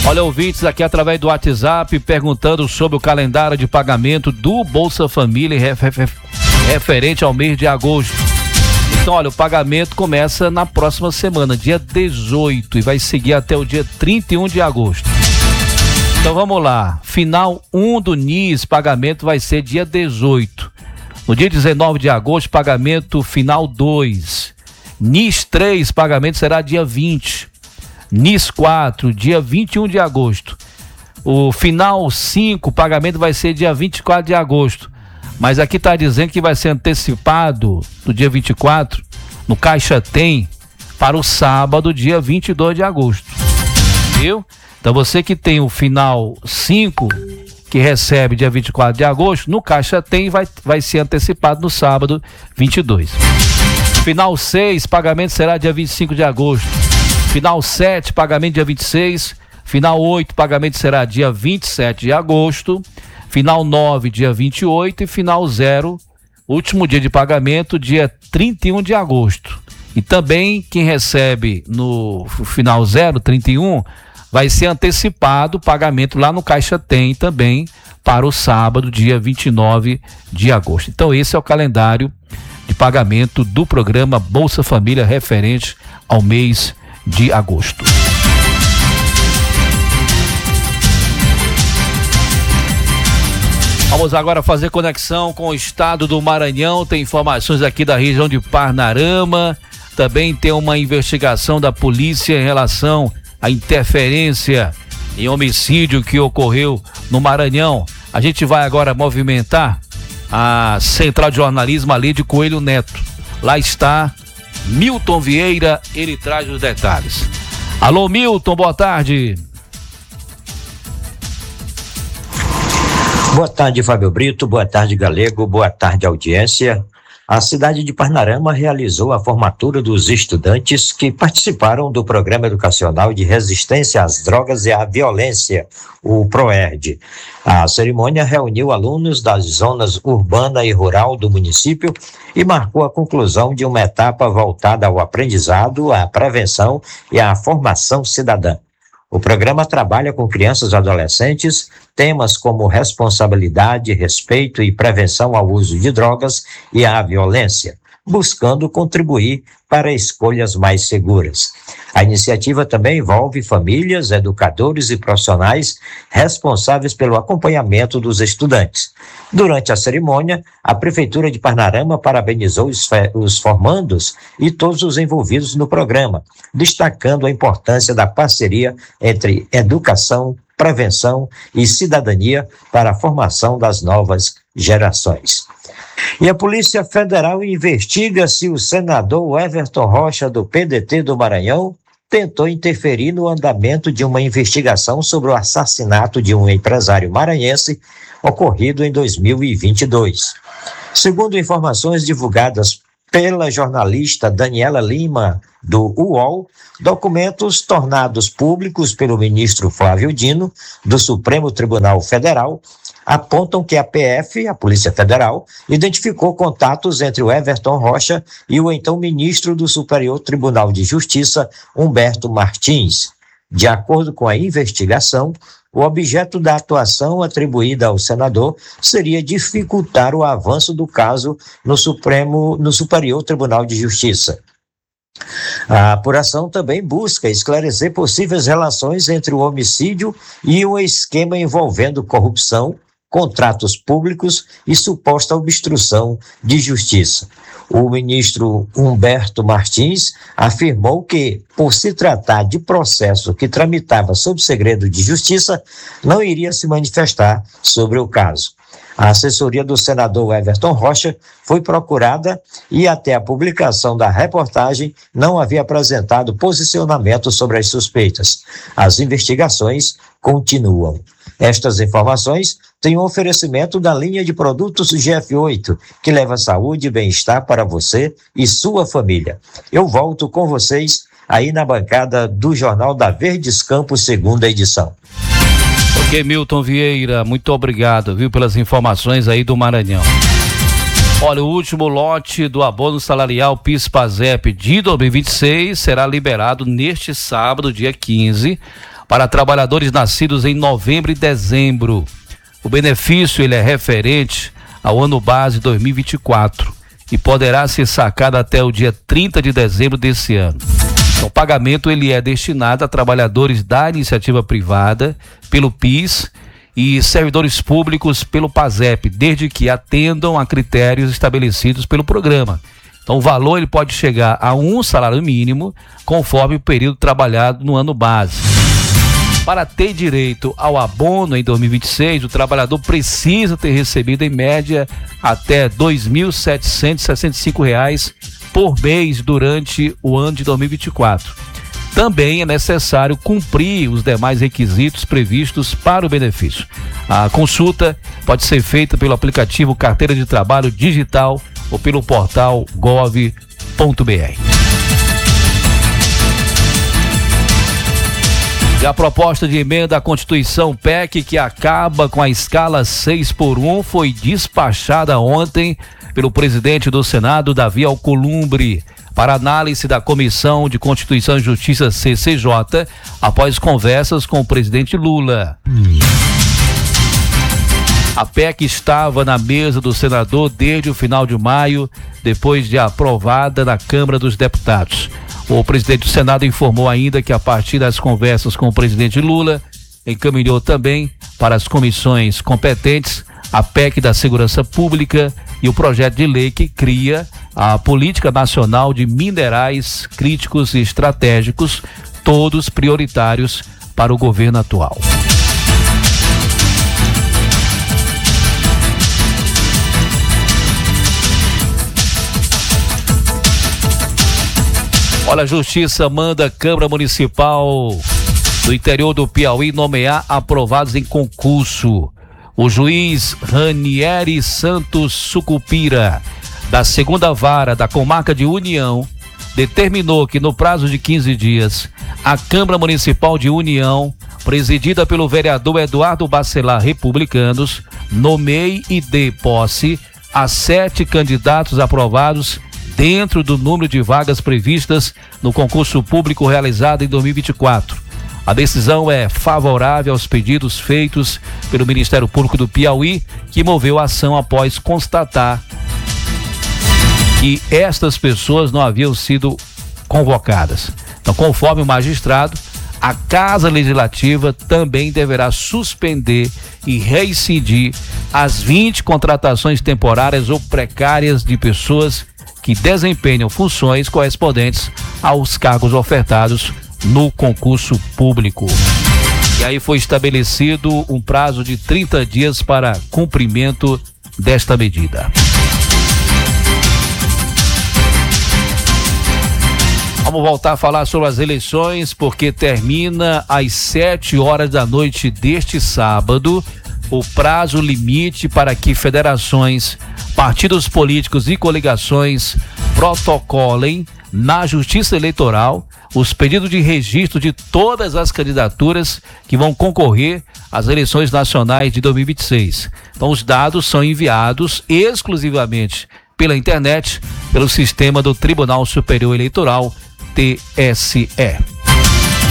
Olha, ouvintes aqui através do WhatsApp perguntando sobre o calendário de pagamento do Bolsa Família referente ao mês de agosto. Então, olha, o pagamento começa na próxima semana, dia 18, e vai seguir até o dia 31 de agosto. Então vamos lá, final 1 do NIS, pagamento vai ser dia 18. No dia 19 de agosto, pagamento final 2. NIS 3, pagamento será dia 20. NIS 4, dia 21 de agosto. O final 5, pagamento vai ser dia 24 de agosto. Mas aqui está dizendo que vai ser antecipado no dia 24, no Caixa Tem, para o sábado, dia 22 de agosto. Viu? Então você que tem o final 5, que recebe dia 24 de agosto, no Caixa Tem vai ser antecipado no sábado 22. Final 6, pagamento será dia 25 de agosto. Final 7, pagamento dia 26. Final 8, pagamento será dia 27 de agosto. Final 9, dia 28. E final 0, último dia de pagamento, dia 31 de agosto. E também quem recebe no final 0, 31, vai ser antecipado o pagamento lá no Caixa Tem também para o sábado, dia 29 de agosto. Então esse é o calendário de pagamento do programa Bolsa Família referente ao mês de agosto. Vamos agora fazer conexão com o estado do Maranhão. Tem informações aqui da região de Parnarama. Também tem uma investigação da polícia em relação à interferência em homicídio que ocorreu no Maranhão. A gente vai agora movimentar a Central de Jornalismo ali de Coelho Neto. Lá está Milton Vieira, ele traz os detalhes. Alô, Milton, boa tarde. Boa tarde, Fábio Brito, boa tarde, Galego, boa tarde, audiência. A cidade de Parnarama realizou a formatura dos estudantes que participaram do Programa Educacional de Resistência às Drogas e à Violência, o PROERD. A cerimônia reuniu alunos das zonas urbana e rural do município e marcou a conclusão de uma etapa voltada ao aprendizado, à prevenção e à formação cidadã. O programa trabalha com crianças e adolescentes temas como responsabilidade, respeito e prevenção ao uso de drogas e à violência, buscando contribuir para escolhas mais seguras. A iniciativa também envolve famílias, educadores e profissionais responsáveis pelo acompanhamento dos estudantes. Durante a cerimônia, a Prefeitura de Parnarama parabenizou os formandos e todos os envolvidos no programa, destacando a importância da parceria entre educação, prevenção e cidadania para a formação das novas gerações. E a Polícia Federal investiga se o senador Everton Rocha, do PDT do Maranhão, tentou interferir no andamento de uma investigação sobre o assassinato de um empresário maranhense ocorrido em 2022. Segundo informações divulgadas pela jornalista Daniela Lima, do UOL, documentos tornados públicos pelo ministro Flávio Dino, do Supremo Tribunal Federal, apontam que a PF, a Polícia Federal, identificou contatos entre o Everton Rocha e o então ministro do Superior Tribunal de Justiça, Humberto Martins. De acordo com a investigação, o objeto da atuação atribuída ao senador seria dificultar o avanço do caso no Superior Tribunal de Justiça. A apuração também busca esclarecer possíveis relações entre o homicídio e o esquema envolvendo corrupção, contratos públicos e suposta obstrução de justiça. O ministro Humberto Martins afirmou que, por se tratar de processo que tramitava sob segredo de justiça, não iria se manifestar sobre o caso. A assessoria do senador Everton Rocha foi procurada e, até a publicação da reportagem, não havia apresentado posicionamento sobre as suspeitas. As investigações continuam. Estas informações têm um oferecimento da linha de produtos GF8, que leva saúde e bem-estar para você e sua família. Eu volto com vocês aí na bancada do Jornal da Verdes Campos, segunda edição. Ok, Milton Vieira, muito obrigado, viu, pelas informações aí do Maranhão. Olha, o último lote do abono salarial PIS/PASEP de 2026 será liberado neste sábado, dia 15, para trabalhadores nascidos em novembro e dezembro. O benefício ele é referente ao ano base 2024 e poderá ser sacado até o dia 30 de dezembro desse ano. Então, o pagamento ele é destinado a trabalhadores da iniciativa privada pelo PIS e servidores públicos pelo PASEP, desde que atendam a critérios estabelecidos pelo programa. Então, o valor ele pode chegar a um salário mínimo, conforme o período trabalhado no ano base. Para ter direito ao abono em 2026, o trabalhador precisa ter recebido em média até R$ 2.765 por mês durante o ano de 2024. Também é necessário cumprir os demais requisitos previstos para o benefício. A consulta pode ser feita pelo aplicativo Carteira de Trabalho Digital ou pelo portal gov.br. E a proposta de emenda à Constituição PEC, que acaba com a escala 6x1, foi despachada ontem pelo presidente do Senado, Davi Alcolumbre, para análise da Comissão de Constituição e Justiça, CCJ, após conversas com o presidente Lula. A PEC estava na mesa do senador desde o final de maio, depois de aprovada na Câmara dos Deputados. O presidente do Senado informou ainda que, a partir das conversas com o presidente Lula, encaminhou também para as comissões competentes a PEC da Segurança Pública e o projeto de lei que cria a Política Nacional de Minerais Críticos e Estratégicos, todos prioritários para o governo atual. Olha, a Justiça manda a Câmara Municipal do interior do Piauí nomear aprovados em concurso. O juiz Ranieri Santos Sucupira, da 2ª Vara da Comarca de União, determinou que no prazo de 15 dias, a Câmara Municipal de União, presidida pelo vereador Eduardo Bacelar, Republicanos, nomeie e dê posse a 7 candidatos aprovados dentro do número de vagas previstas no concurso público realizado em 2024. A decisão é favorável aos pedidos feitos pelo Ministério Público do Piauí, que moveu a ação após constatar que estas pessoas não haviam sido convocadas. Então, conforme o magistrado, a Casa Legislativa também deverá suspender e reincidir as 20 contratações temporárias ou precárias de pessoas que desempenham funções correspondentes aos cargos ofertados no concurso público. E aí foi estabelecido um prazo de 30 dias para cumprimento desta medida. Vamos voltar a falar sobre as eleições, porque termina às 7h da noite deste sábado o prazo limite para que federações, partidos políticos e coligações protocolem na Justiça Eleitoral os pedidos de registro de todas as candidaturas que vão concorrer às eleições nacionais de 2026. Então, os dados são enviados exclusivamente pela internet, pelo sistema do Tribunal Superior Eleitoral, TSE.